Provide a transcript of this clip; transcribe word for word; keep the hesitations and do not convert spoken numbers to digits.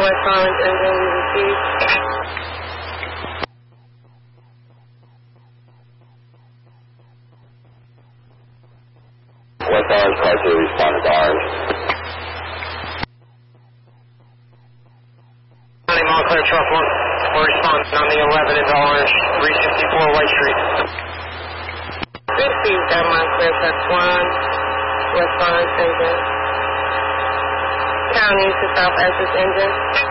West Orange engine received. West Orange car two responded to ours. County Montclair Truck one, we're responding on the eleven in Orange, three sixty-four White Street. Received that Montclair Truck one, West Orange engine. County to South Essex engine.